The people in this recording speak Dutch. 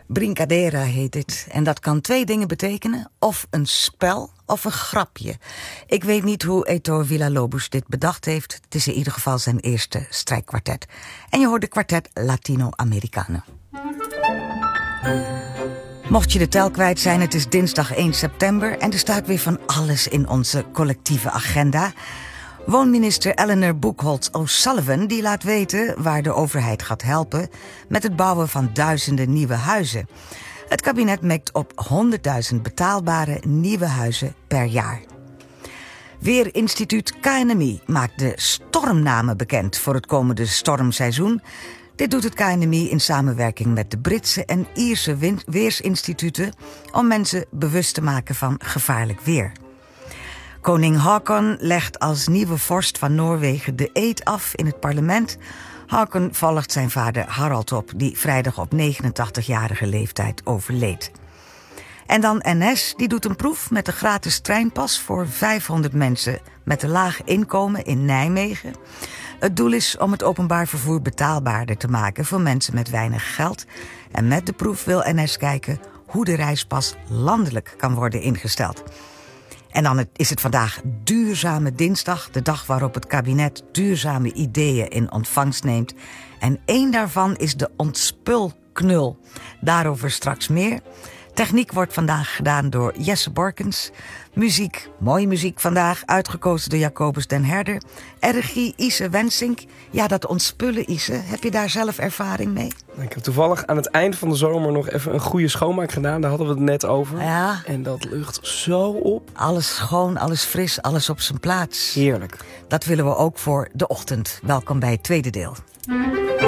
Brincadeira heet dit. En dat kan 2 dingen betekenen. Of een spel of een grapje. Ik weet niet hoe Heitor Villa-Lobos dit bedacht heeft. Het is in ieder geval zijn eerste strijkkwartet. En je hoort de kwartet Latino-Americano. Mocht je de tel kwijt zijn, het is dinsdag 1 september... en er staat weer van alles in onze collectieve agenda. Woonminister Eleanor Buchholz O'Sullivan die laat weten waar de overheid gaat helpen met het bouwen van duizenden nieuwe huizen. Het kabinet mikt op 100.000 betaalbare nieuwe huizen per jaar. Weerinstituut KNMI maakt de stormnamen bekend voor het komende stormseizoen. Dit doet het KNMI in samenwerking met de Britse en Ierse weersinstituten om mensen bewust te maken van gevaarlijk weer. Koning Haakon legt als nieuwe vorst van Noorwegen de eed af in het parlement. Haakon volgt zijn vader Harald op, die vrijdag op 89-jarige leeftijd overleed. En dan NS, die doet een proef met een gratis treinpas voor 500 mensen met een laag inkomen in Nijmegen. Het doel is om het openbaar vervoer betaalbaarder te maken voor mensen met weinig geld. En met de proef wil NS kijken hoe de reispas landelijk kan worden ingesteld. En dan is het vandaag Duurzame Dinsdag, de dag waarop het kabinet duurzame ideeën in ontvangst neemt. En 1 daarvan is de ontspulknul. Daarover straks meer. Techniek wordt vandaag gedaan door Jesse Borkens. Muziek, mooie muziek vandaag, uitgekozen door Jacobus den Herder. Regie Ise Wensink. Ja, dat ontspullen, Ise, heb je daar zelf ervaring mee? Ik heb toevallig aan het eind van de zomer nog even een goede schoonmaak gedaan. Daar hadden we het net over. Ja. En dat lucht zo op. Alles schoon, alles fris, alles op zijn plaats. Heerlijk. Dat willen we ook voor de ochtend. Welkom bij het tweede deel.